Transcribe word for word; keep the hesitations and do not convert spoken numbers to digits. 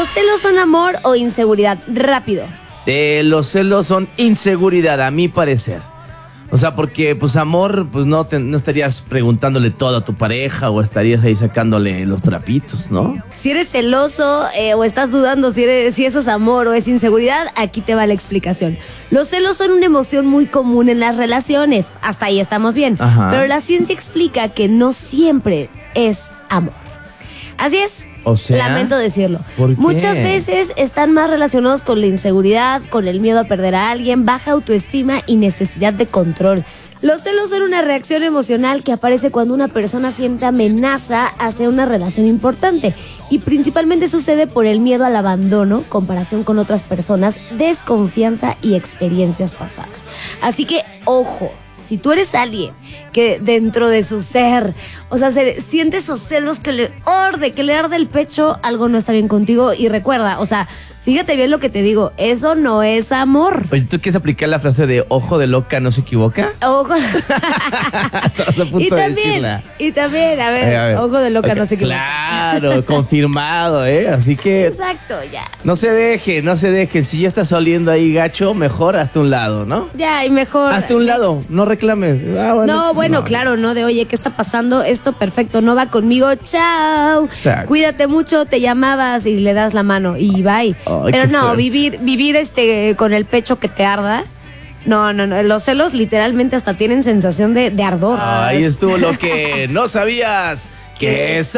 ¿Los celos son amor o inseguridad? Rápido. Eh, los celos son inseguridad, a mi parecer. O sea, porque pues amor, pues no, te, no estarías preguntándole todo a tu pareja o estarías ahí sacándole los trapitos, ¿no? Si eres celoso eh, o estás dudando si, eres, si eso es amor o es inseguridad, aquí te va la explicación. Los celos son una emoción muy común en las relaciones. Hasta ahí estamos bien. Ajá. Pero la ciencia explica que no siempre es amor. Así es. O sea, lamento decirlo. ¿por qué? Muchas veces están más relacionados con la inseguridad, con el miedo a perder a alguien, baja autoestima y necesidad de control. Los celos son una reacción emocional que aparece cuando una persona siente amenaza hacia una relación importante y principalmente sucede por el miedo al abandono, comparación con otras personas, desconfianza y experiencias pasadas. Así que, ojo. Si tú eres alguien que dentro de su ser, o sea, se siente esos celos que le arde, que le arde el pecho, algo no está bien contigo. Y recuerda, o sea, fíjate bien lo que te digo, eso no es amor. Oye, ¿tú quieres aplicar la frase de ojo de loca no se equivoca? Ojo. Estás a punto y de también, decirla. y también, a ver, Eh, a ver. ojo de loca Okay, no se equivoca. Claro, confirmado, ¿eh? Así que Exacto, ya. no se deje, no se deje. Si ya estás oliendo ahí gacho, mejor hazte un lado, ¿no? Ya, y mejor. Hazte un lado, no reclames. Ah, bueno, No, pues bueno, no. claro, ¿no? De oye, ¿qué está pasando? Esto perfecto, no va conmigo, chao. Exacto. Cuídate mucho, te llamabas y le das la mano y bye. Ay, Pero qué no, fuerte. vivir, vivir este con el pecho que te arda. No, no, no. Los celos literalmente hasta tienen sensación de, de ardor. Ahí estuvo lo que no sabías que es